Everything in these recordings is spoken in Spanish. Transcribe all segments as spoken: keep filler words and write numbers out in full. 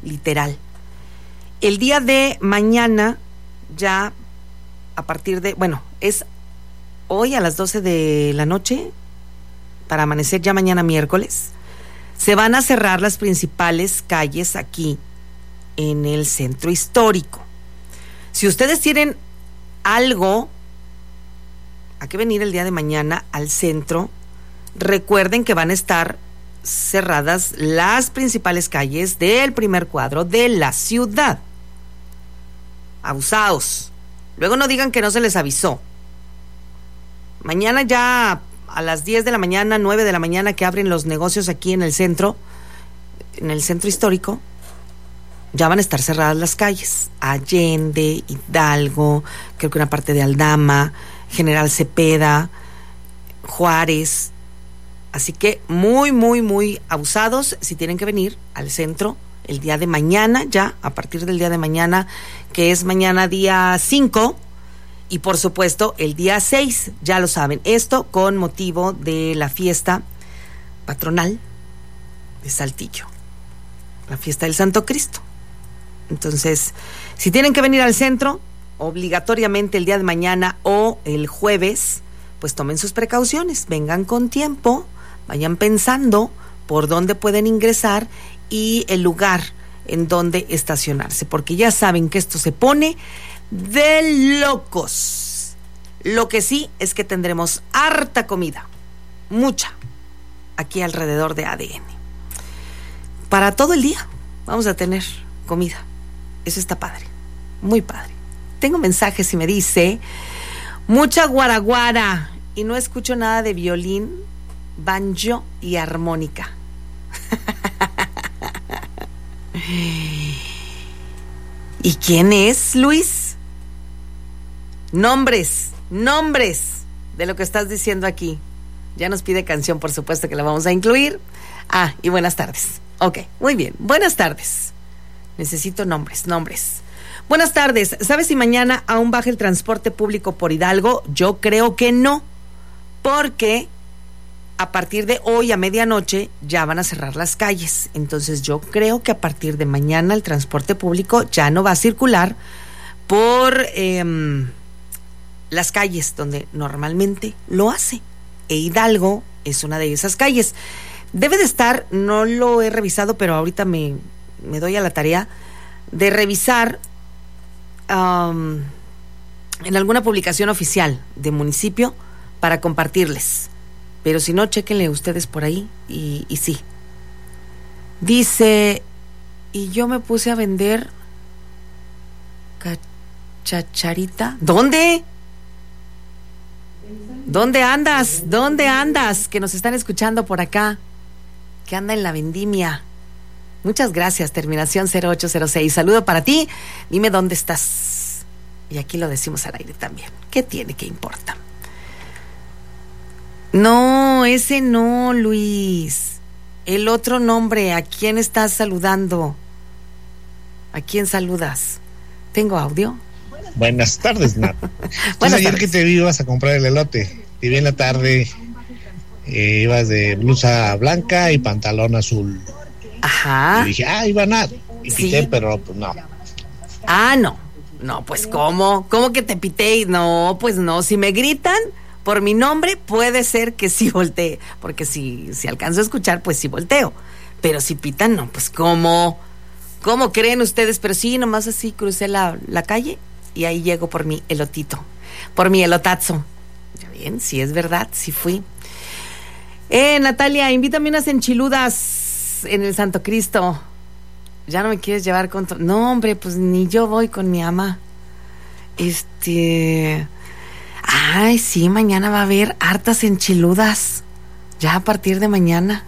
literal. El día de mañana, ya a partir de, bueno, es hoy a las doce de la noche, para amanecer ya mañana miércoles, se van a cerrar las principales calles aquí en el centro histórico. Si ustedes tienen algo a que venir el día de mañana al centro, recuerden que van a estar cerradas las principales calles del primer cuadro de la ciudad. Abusados. Luego no digan que no se les avisó. Mañana ya a las diez de la mañana, nueve de la mañana, que abren los negocios aquí en el centro, en el centro histórico, ya van a estar cerradas las calles. Allende, Hidalgo, creo que una parte de Aldama, General Cepeda, Juárez. Así que muy, muy, muy abusados si tienen que venir al centro el día de mañana, ya a partir del día de mañana, que es mañana día cinco, y por supuesto el día seis, ya lo saben, esto con motivo de la fiesta patronal de Saltillo, la fiesta del Santo Cristo. Entonces, si tienen que venir al centro, obligatoriamente el día de mañana o el jueves, pues tomen sus precauciones, vengan con tiempo, vayan pensando por dónde pueden ingresar y el lugar en donde estacionarse, porque ya saben que esto se pone de locos. Lo que sí es que tendremos harta comida, mucha, aquí alrededor de A D N. Para todo el día vamos a tener comida. Eso está padre, muy padre. Tengo mensajes y me dice: mucha guaraguara y no escucho nada de violín, banjo y armónica. ¿Y quién es, Luis? Nombres, nombres de lo que estás diciendo aquí. Ya nos pide canción, por supuesto que la vamos a incluir. Ah, y buenas tardes. Ok, muy bien, buenas tardes. Necesito nombres, nombres. Buenas tardes. ¿Sabes si mañana aún baja el transporte público por Hidalgo? Yo creo que no, porque a partir de hoy a medianoche ya van a cerrar las calles. Entonces yo creo que a partir de mañana el transporte público ya no va a circular por eh, las calles donde normalmente lo hace. E Hidalgo es una de esas calles. Debe de estar, no lo he revisado, pero ahorita me, me doy a la tarea de revisar um, en alguna publicación oficial de municipio para compartirles. Pero si no, chéquenle ustedes por ahí y, y sí. Dice, y yo me puse a vender chacharita. ¿Dónde? ¿Dónde andas? ¿Dónde andas? Que nos están escuchando por acá. Que anda en la vendimia. Muchas gracias, terminación cero ocho cero seis. Saludo para ti. Dime dónde estás. Y aquí lo decimos al aire también. ¿Qué tiene? ¿Qué importa? No, ese no, Luis. El otro nombre. ¿A quién estás saludando? ¿A quién saludas? ¿Tengo audio? Buenas tardes, Nat. Buenas ayer tardes. que te vi ibas a comprar el elote. Te vi en la tarde, eh, ibas de blusa blanca y pantalón azul. Ajá. Y dije, ah, iba Nat. Y Sí. pité, pero pues no. Ah, no. No, pues ¿cómo? ¿Cómo que te pité? No, pues no. Si me gritan por mi nombre, puede ser que sí voltee. Porque si, si alcanzo a escuchar, pues sí volteo. Pero si pitan, no, pues ¿cómo? ¿Cómo creen ustedes? Pero sí, nomás así crucé la, la calle y ahí llego por mi elotito, por mi elotazo. Ya bien, sí es verdad, sí fui. Eh, Natalia, invítame unas enchiludas en el Santo Cristo. Ya no me quieres llevar con... To- no, hombre, pues ni yo voy con mi ama. Este... Ay, sí, mañana va a haber hartas enchiludas. Ya a partir de mañana.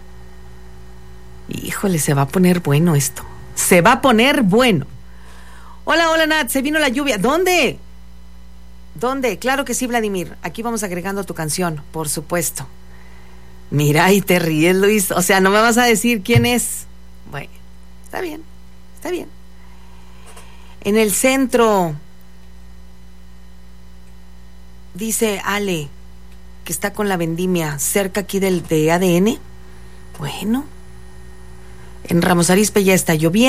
Híjole, se va a poner bueno esto. Se va a poner bueno. Hola, hola, Nat, se vino la lluvia. ¿Dónde? ¿Dónde? Claro que sí, Vladimir. Aquí vamos agregando tu canción, por supuesto. Mira, y te ríes, Luis. O sea, no me vas a decir quién es. Bueno, está bien, está bien. En el centro, dice Ale, que está con la vendimia, cerca aquí del de A D N. Bueno, en Ramos Arizpe ya está lloviendo.